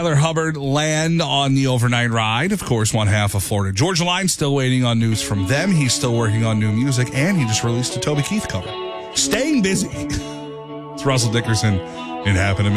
Tyler Hubbard land on the overnight ride. Of course, one half of Florida Georgia Line. Still waiting on news from them. He's still working on new music, and he just released a Toby Keith cover. Staying busy. It's Russell Dickerson. It happened to me.